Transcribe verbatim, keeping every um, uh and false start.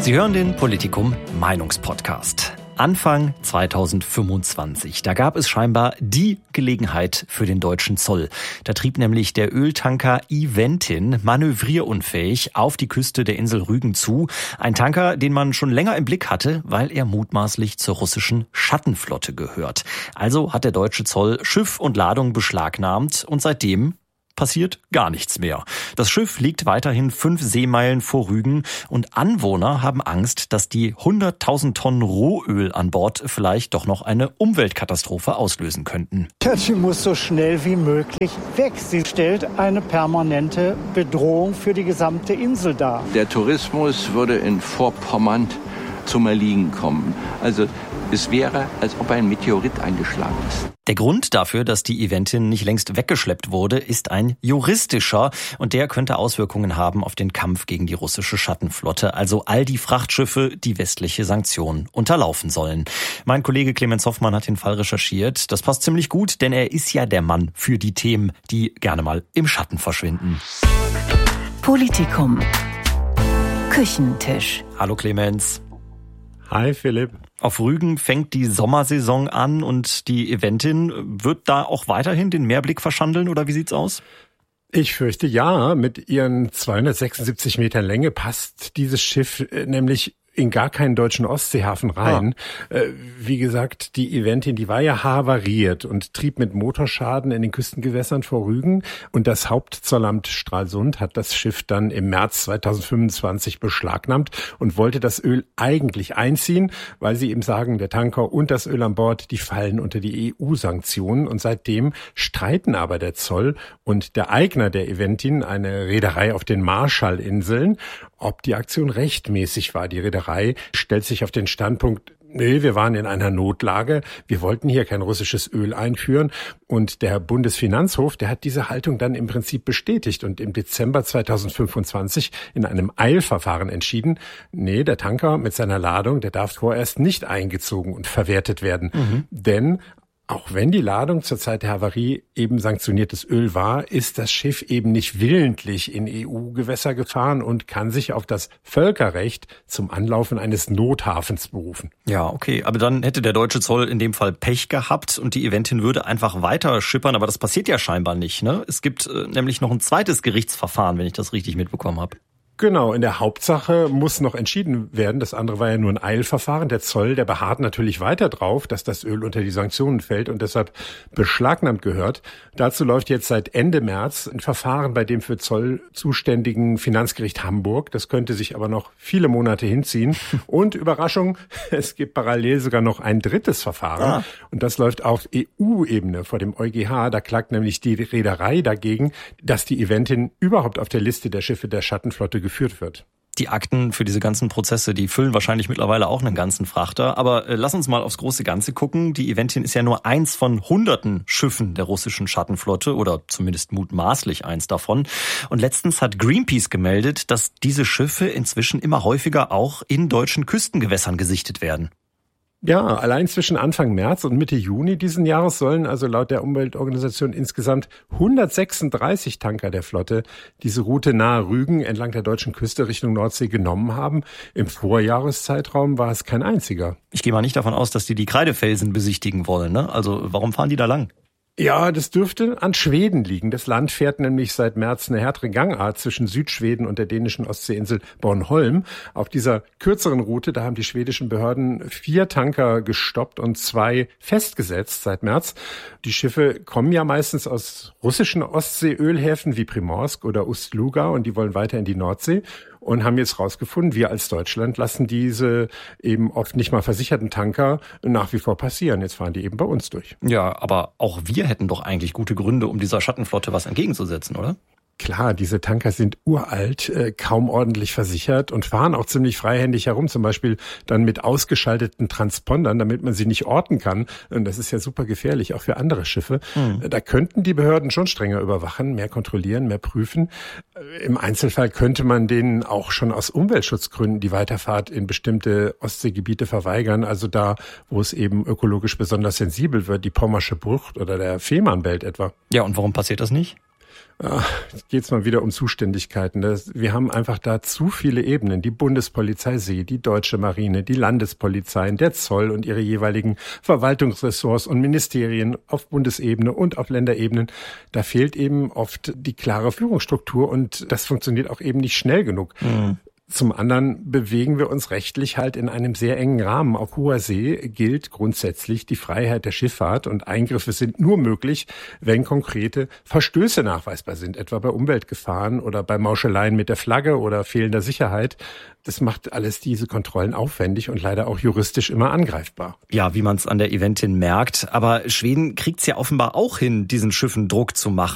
Sie hören den Politikum Meinungspodcast. Anfang zweitausendfünfundzwanzig, da gab es scheinbar die Gelegenheit für den deutschen Zoll. Da trieb nämlich der Öltanker Eventin manövrierunfähig auf die Küste der Insel Rügen zu. Ein Tanker, den man schon länger im Blick hatte, weil er mutmaßlich zur russischen Schattenflotte gehört. Also hat der deutsche Zoll Schiff und Ladung beschlagnahmt und seitdem passiert gar nichts mehr. Das Schiff liegt weiterhin fünf Seemeilen vor Rügen und Anwohner haben Angst, dass die hunderttausend Tonnen Rohöl an Bord vielleicht doch noch eine Umweltkatastrophe auslösen könnten. Sie muss so schnell wie möglich weg. Sie stellt eine permanente Bedrohung für die gesamte Insel dar. Der Tourismus würde in Vorpommern zum Erliegen kommen. Also es wäre, als ob ein Meteorit eingeschlagen ist. Der Grund dafür, dass die Eventin nicht längst weggeschleppt wurde, ist ein juristischer und der könnte Auswirkungen haben auf den Kampf gegen die russische Schattenflotte, also all die Frachtschiffe, die westliche Sanktionen unterlaufen sollen. Mein Kollege Clemens Hoffmann hat den Fall recherchiert. Das passt ziemlich gut, denn er ist ja der Mann für die Themen, die gerne mal im Schatten verschwinden. Politikum. Küchentisch. Hallo Clemens. Hi Philipp. Auf Rügen fängt die Sommersaison an und die Eventin wird da auch weiterhin den Meerblick verschandeln oder wie sieht's aus? Ich fürchte ja, mit ihren zweihundertsechsundsiebzig Metern Länge passt dieses Schiff nämlich in gar keinen deutschen Ostseehafen rein. Ah. Äh, wie gesagt, die Eventin, die war ja havariert und trieb mit Motorschaden in den Küstengewässern vor Rügen. Und das Hauptzollamt Stralsund hat das Schiff dann im März zweitausendfünfundzwanzig beschlagnahmt und wollte das Öl eigentlich einziehen, weil sie eben sagen, der Tanker und das Öl an Bord, die fallen unter die E U-Sanktionen. Und seitdem streiten aber der Zoll und der Eigner der Eventin, eine Reederei auf den Marshallinseln, ob die Aktion rechtmäßig war. Die Reederei stellt sich auf den Standpunkt, nee, wir waren in einer Notlage, wir wollten hier kein russisches Öl einführen. Und der Bundesfinanzhof, der hat diese Haltung dann im Prinzip bestätigt und im Dezember zweitausendfünfundzwanzig in einem Eilverfahren entschieden, nee, der Tanker mit seiner Ladung, der darf vorerst nicht eingezogen und verwertet werden. Mhm. Denn auch wenn die Ladung zur Zeit der Havarie eben sanktioniertes Öl war, ist das Schiff eben nicht willentlich in E U-Gewässer gefahren und kann sich auf das Völkerrecht zum Anlaufen eines Nothafens berufen. Ja, okay, aber dann hätte der deutsche Zoll in dem Fall Pech gehabt und die Eventin würde einfach weiter schippern, aber das passiert ja scheinbar nicht, ne? Es gibt äh, nämlich noch ein zweites Gerichtsverfahren, wenn ich das richtig mitbekommen habe. Genau, in der Hauptsache muss noch entschieden werden. Das andere war ja nur ein Eilverfahren. Der Zoll, der beharrt natürlich weiter drauf, dass das Öl unter die Sanktionen fällt und deshalb beschlagnahmt gehört. Dazu läuft jetzt seit Ende März ein Verfahren bei dem für Zoll zuständigen Finanzgericht Hamburg. Das könnte sich aber noch viele Monate hinziehen. Und Überraschung, es gibt parallel sogar noch ein drittes Verfahren. Ah. Und das läuft auf E U-Ebene vor dem EuGH. Da klagt nämlich die Reederei dagegen, dass die Eventin überhaupt auf der Liste der Schiffe der Schattenflotte geführt wird. Die Akten für diese ganzen Prozesse, die füllen wahrscheinlich mittlerweile auch einen ganzen Frachter. Aber äh, lass uns mal aufs große Ganze gucken. Die Eventin ist ja nur eins von hunderten Schiffen der russischen Schattenflotte oder zumindest mutmaßlich eins davon. Und letztens hat Greenpeace gemeldet, dass diese Schiffe inzwischen immer häufiger auch in deutschen Küstengewässern gesichtet werden. Ja, allein zwischen Anfang März und Mitte Juni diesen Jahres sollen also laut der Umweltorganisation insgesamt hundertsechsunddreißig Tanker der Flotte diese Route nahe Rügen entlang der deutschen Küste Richtung Nordsee genommen haben. Im Vorjahreszeitraum war es kein einziger. Ich gehe mal nicht davon aus, dass die die Kreidefelsen besichtigen wollen, ne? Also warum fahren die da lang? Ja, das dürfte an Schweden liegen. Das Land fährt nämlich seit März eine härtere Gangart zwischen Südschweden und der dänischen Ostseeinsel Bornholm. Auf dieser kürzeren Route, da haben die schwedischen Behörden vier Tanker gestoppt und zwei festgesetzt seit März. Die Schiffe kommen ja meistens aus russischen Ostseeölhäfen wie Primorsk oder Ust-Luga und die wollen weiter in die Nordsee. Und haben jetzt rausgefunden, wir als Deutschland lassen diese eben oft nicht mal versicherten Tanker nach wie vor passieren. Jetzt fahren die eben bei uns durch. Ja, aber auch wir hätten doch eigentlich gute Gründe, um dieser Schattenflotte was entgegenzusetzen, oder? Klar, diese Tanker sind uralt, äh, kaum ordentlich versichert und fahren auch ziemlich freihändig herum, zum Beispiel dann mit ausgeschalteten Transpondern, damit man sie nicht orten kann. Und das ist ja super gefährlich, auch für andere Schiffe. Mhm. Da könnten die Behörden schon strenger überwachen, mehr kontrollieren, mehr prüfen. Im Einzelfall könnte man denen auch schon aus Umweltschutzgründen die Weiterfahrt in bestimmte Ostseegebiete verweigern, also da, wo es eben ökologisch besonders sensibel wird, die Pommersche Bucht oder der Fehmarnbelt etwa. Ja, und warum passiert das nicht? Jetzt geht's mal wieder um Zuständigkeiten. Das, wir haben einfach da zu viele Ebenen. Die Bundespolizei See, die Deutsche Marine, die Landespolizeien, der Zoll und ihre jeweiligen Verwaltungsressorts und Ministerien auf Bundesebene und auf Länderebenen. Da fehlt eben oft die klare Führungsstruktur und das funktioniert auch eben nicht schnell genug. Mhm. Zum anderen bewegen wir uns rechtlich halt in einem sehr engen Rahmen. Auf hoher See gilt grundsätzlich die Freiheit der Schifffahrt und Eingriffe sind nur möglich, wenn konkrete Verstöße nachweisbar sind, etwa bei Umweltgefahren oder bei Mauscheleien mit der Flagge oder fehlender Sicherheit. Das macht alles diese Kontrollen aufwendig und leider auch juristisch immer angreifbar. Ja, wie man es an der Eventin merkt. Aber Schweden kriegt es ja offenbar auch hin, diesen Schiffen Druck zu machen.